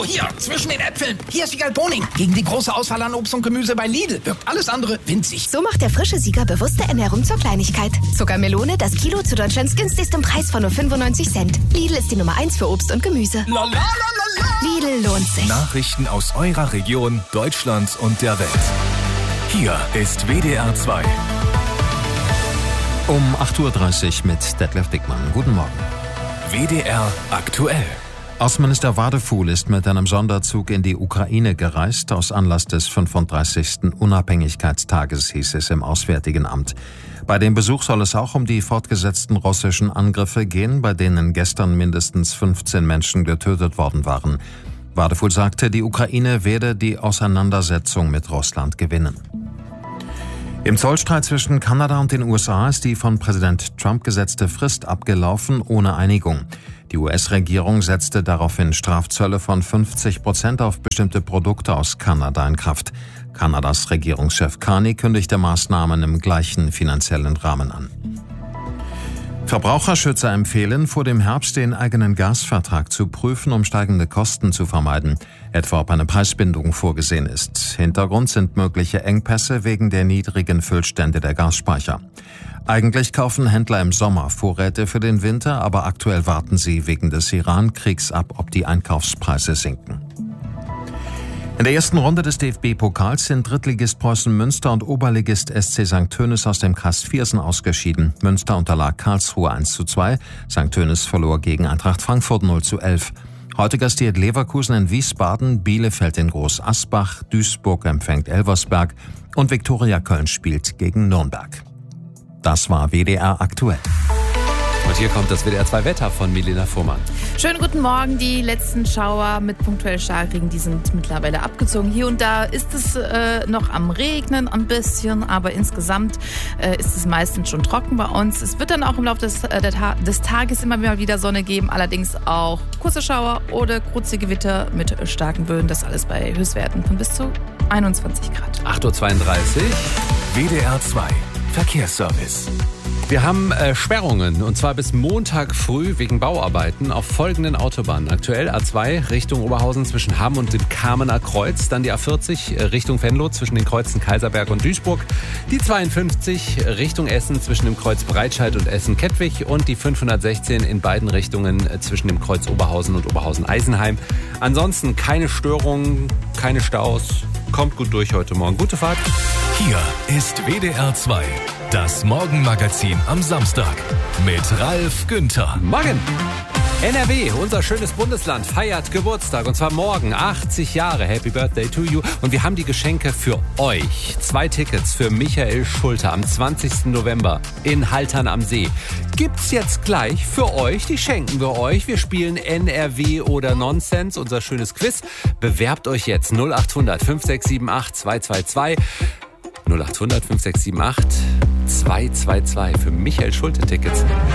So, hier, zwischen den Äpfeln. Hier ist Siegal Boning. Gegen die große Auswahl an Obst und Gemüse bei Lidl wirkt alles andere winzig. So macht der frische Sieger bewusste Ernährung zur Kleinigkeit. Zuckermelone, das Kilo zu Deutschlands günstigstem Preis von nur 95 Cent. Lidl ist die Nummer 1 für Obst und Gemüse. La, la, la, la, la. Lidl lohnt sich. Nachrichten aus eurer Region, Deutschland und der Welt. Hier ist WDR 2. Um 8.30 Uhr mit Detlef Dickmann. Guten Morgen. WDR aktuell. Außenminister Wadefuhl ist mit einem Sonderzug in die Ukraine gereist, aus Anlass des 35. Unabhängigkeitstages, hieß es im Auswärtigen Amt. Bei dem Besuch soll es auch um die fortgesetzten russischen Angriffe gehen, bei denen gestern mindestens 15 Menschen getötet worden waren. Wadefuhl sagte, die Ukraine werde die Auseinandersetzung mit Russland gewinnen. Im Zollstreit zwischen Kanada und den USA ist die von Präsident Trump gesetzte Frist abgelaufen, ohne Einigung. Die US-Regierung setzte daraufhin Strafzölle von 50% auf bestimmte Produkte aus Kanada in Kraft. Kanadas Regierungschef Carney kündigte Maßnahmen im gleichen finanziellen Rahmen an. Verbraucherschützer empfehlen, vor dem Herbst den eigenen Gasvertrag zu prüfen, um steigende Kosten zu vermeiden, etwa ob eine Preisbindung vorgesehen ist. Hintergrund sind mögliche Engpässe wegen der niedrigen Füllstände der Gasspeicher. Eigentlich kaufen Händler im Sommer Vorräte für den Winter, aber aktuell warten sie wegen des Iran-Kriegs ab, ob die Einkaufspreise sinken. In der ersten Runde des DFB-Pokals sind Drittligist Preußen Münster und Oberligist SC St. Tönis aus dem Kreis Viersen ausgeschieden. Münster unterlag Karlsruhe 1:2, St. Tönis verlor gegen Eintracht Frankfurt 0:11. Heute gastiert Leverkusen in Wiesbaden, Bielefeld in Groß Asbach, Duisburg empfängt Elversberg und Viktoria Köln spielt gegen Nürnberg. Das war WDR aktuell. Und hier kommt das WDR 2 Wetter von Milena Fuhrmann. Schönen guten Morgen. Die letzten Schauer mit punktuell Starkregen, die sind mittlerweile abgezogen. Hier und da ist es noch am Regnen ein bisschen, aber insgesamt ist es meistens schon trocken bei uns. Es wird dann auch im Laufe des Tages immer wieder Sonne geben, allerdings auch kurze Schauer oder kurze Gewitter mit starken Böen. Das alles bei Höchstwerten von bis zu 21 Grad. 8.32 Uhr. WDR 2 Verkehrsservice. Wir haben Sperrungen, und zwar bis Montag früh wegen Bauarbeiten auf folgenden Autobahnen. Aktuell A2 Richtung Oberhausen zwischen Hamm und dem Kamener Kreuz. Dann die A40 Richtung Venlo zwischen den Kreuzen Kaiserberg und Duisburg. Die 52 Richtung Essen zwischen dem Kreuz Breitscheid und Essen-Kettwig. Und die 516 in beiden Richtungen zwischen dem Kreuz Oberhausen und Oberhausen-Eisenheim. Ansonsten keine Störungen, keine Staus. Kommt gut durch heute Morgen. Gute Fahrt. Hier ist WDR 2, das Morgenmagazin am Samstag mit Ralf Günther. Morgen! NRW, unser schönes Bundesland, feiert Geburtstag, und zwar morgen, 80 Jahre. Happy Birthday to you. Und wir haben die Geschenke für euch. 2 Tickets für Michael Schulte am 20. November in Haltern am See. Gibt's jetzt gleich für euch, die schenken wir euch. Wir spielen NRW oder Nonsens, unser schönes Quiz. Bewerbt euch jetzt 0800 5678 222. 0800 5678 222 für Michael Schulte Tickets.